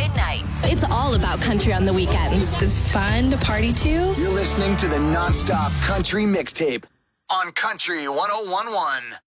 Weekday nights. It's all about country on the weekends. It's fun to party to. You're listening to the Nonstop Country Mixtape on Country 101.1.